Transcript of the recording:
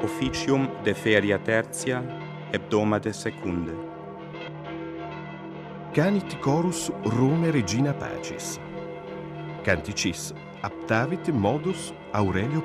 officium de feria tertia, hebdomade secunde. Canit chorus Rome Regina Pacis. Canticis aptavit modus Aurelio